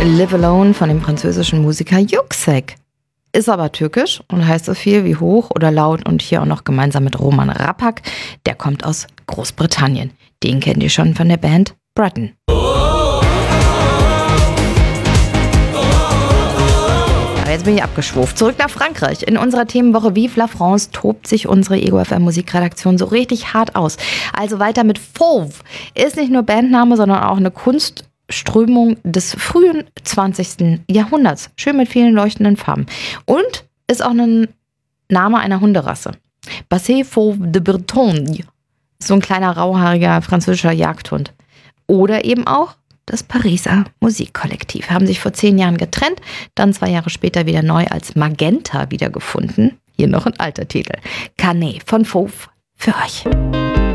Live Alone von dem französischen Musiker Yüksek. Ist aber türkisch und heißt so viel wie hoch oder laut und hier auch noch gemeinsam mit Roman Rappak. Der kommt aus Großbritannien. Den kennt ihr schon von der Band Breton. Jetzt bin ich abgeschwuft. Zurück nach Frankreich. In unserer Themenwoche Vive la France tobt sich unsere Ego FM Musikredaktion so richtig hart aus. Also weiter mit Fauve. Ist nicht nur Bandname, sondern auch eine Kunstströmung des frühen 20. Jahrhunderts. Schön mit vielen leuchtenden Farben. Und ist auch ein Name einer Hunderasse. Basset Fauve de Bretagne. So ein kleiner, rauhaariger französischer Jagdhund. Oder eben auch das Pariser Musikkollektiv. Haben sich vor 10 Jahren getrennt, dann 2 Jahre später wieder neu als Magenta wiedergefunden. Hier noch ein alter Titel. Canet von Fauve für euch.